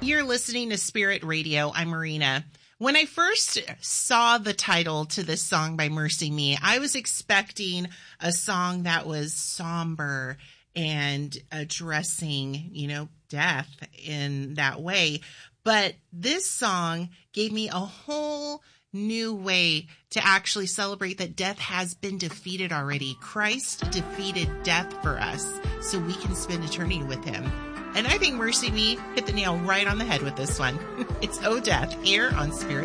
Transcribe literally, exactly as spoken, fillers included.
You're listening to Spirit Radio. I'm Marina. When I first saw the title to this song by MercyMe, I was expecting a song that was somber and addressing, you know, death in that way. But this song gave me a whole new way to actually celebrate that death has been defeated already. Christ defeated death for us so we can spend eternity with him. And I think MercyMe hit the nail right on the head with this one. It's Oh Death here on Spirit